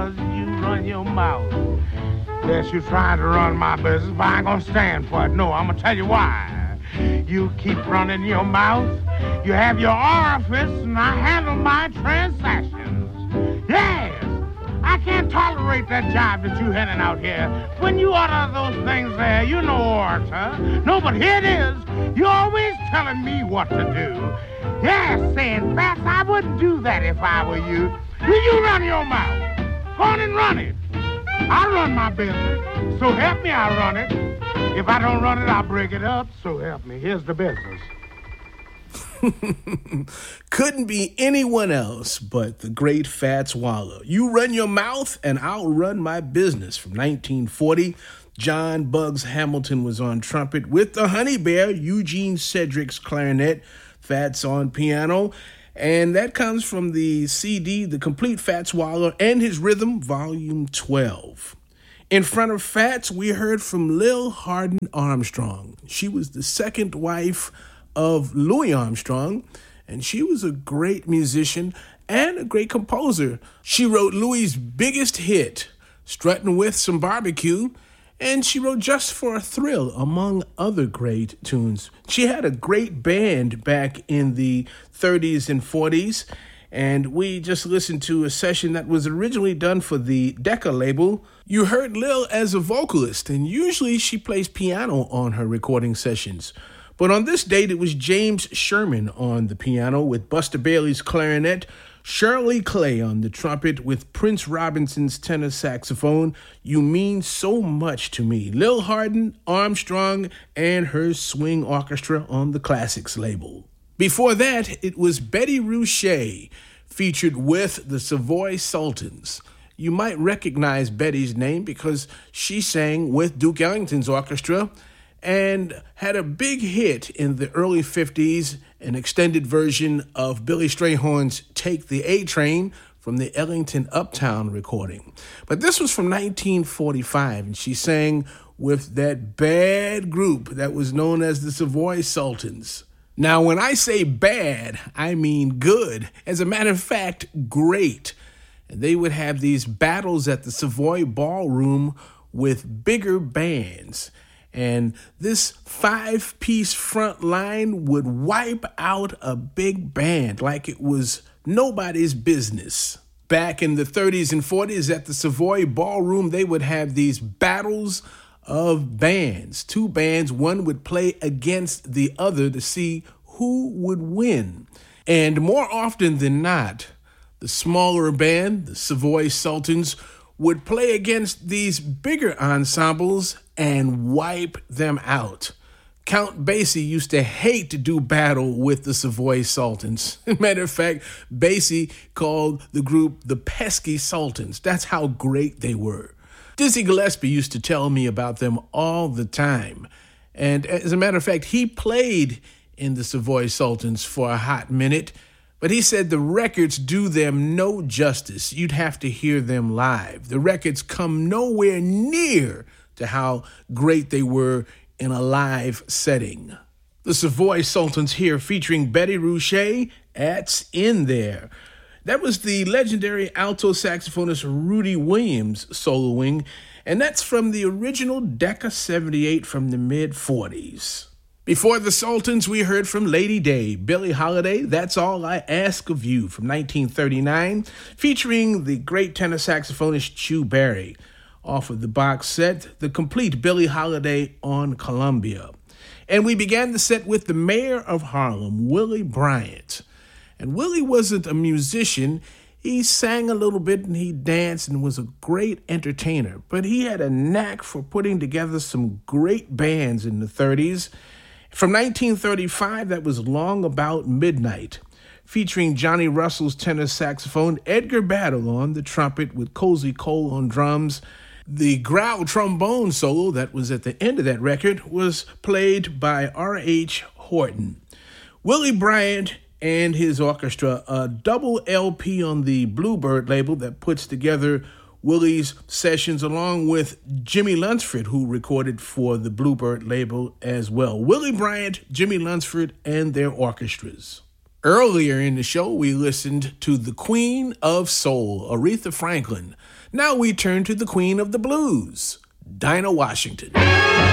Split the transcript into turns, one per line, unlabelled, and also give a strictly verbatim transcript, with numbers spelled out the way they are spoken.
because you run your mouth. Yes, you're trying to run my business, but I ain't gonna stand for it. No, I'm gonna tell you why. You keep running your mouth, you have your orifice, and I handle my transactions. Yes, I can't tolerate that jive that you handing out here. When you utter those things there, you know orator. No, but here it is. You're always telling me what to do. Yes, saying fast, I wouldn't do that if I were you. Will you run your mouth? Go on and run it. I run my business, so help me, I run it. If I don't run it, I'll break it up, so help me. Here's the business.
Couldn't be anyone else but the great Fats Waller. You run your mouth and I'll run my business. From nineteen forty, John Bugs Hamilton was on trumpet with the Honey Bear, Eugene Cedric's clarinet, Fats on piano. And that comes from the C D, The Complete Fats Waller and His Rhythm, Volume twelve. In front of Fats, we heard from Lil Hardin Armstrong. She was the second wife of Louis Armstrong, and she was a great musician and a great composer. She wrote Louis's biggest hit, Struttin' With Some Barbecue, and she wrote Just for a Thrill, among other great tunes. She had a great band back in the thirties and forties, and we just listened to a session that was originally done for the Decca label. You heard Lil as a vocalist, and usually she plays piano on her recording sessions. But on this date, it was James Sherman on the piano with Buster Bailey's clarinet, Shirley Clay on the trumpet with Prince Robinson's tenor saxophone. You Mean So Much to Me. Lil Hardin Armstrong and her swing orchestra on the Classics label. Before that, it was Betty Rouchet, featured with the Savoy Sultans. You might recognize Betty's name because she sang with Duke Ellington's orchestra and had a big hit in the early fifties, an extended version of Billy Strayhorn's Take the A-Train from the Ellington Uptown recording. But this was from nineteen forty-five, and she sang with that bad group that was known as the Savoy Sultans. Now, when I say bad, I mean good. As a matter of fact, great. And they would have these battles at the Savoy Ballroom with bigger bands. And this five-piece front line would wipe out a big band like it was nobody's business. Back in the thirties and forties at the Savoy Ballroom, they would have these battles of bands. Two bands, one would play against the other to see who would win. And more often than not, the smaller band, the Savoy Sultans, would play against these bigger ensembles and wipe them out. Count Basie used to hate to do battle with the Savoy Sultans. Matter of fact, Basie called the group the Pesky Sultans. That's how great they were. Dizzy Gillespie used to tell me about them all the time. And as a matter of fact, he played in the Savoy Sultans for a hot minute, but he said the records do them no justice. You'd have to hear them live. The records come nowhere near to how great they were in a live setting. The Savoy Sultans here featuring Betty Rouchet, At's In There. That was the legendary alto saxophonist Rudy Williams soloing, and that's from the original Decca seventy-eight from the mid-forties. Before the Sultans, we heard from Lady Day, Billie Holiday, That's All I Ask of You from nineteen thirty-nine, featuring the great tenor saxophonist Chu Berry. Off of the box set, The Complete Billie Holiday on Columbia. And we began the set with the mayor of Harlem, Willie Bryant. And Willie wasn't a musician. He sang a little bit and he danced and was a great entertainer. But he had a knack for putting together some great bands in the thirties. From nineteen thirty-five, that was Long About Midnight, featuring Johnny Russell's tenor saxophone, Edgar Battle on the trumpet with Cozy Cole on drums. The growl trombone solo that was at the end of that record was played by R H Horton. Willie Bryant and his orchestra, a double L P on the Bluebird label that puts together Willie's sessions along with Jimmy Lunsford, who recorded for the Bluebird label as well. Willie Bryant, Jimmy Lunsford, and their orchestras. Earlier in the show, we listened to the Queen of Soul, Aretha Franklin. Now we turn to the Queen of the Blues, Dinah Washington.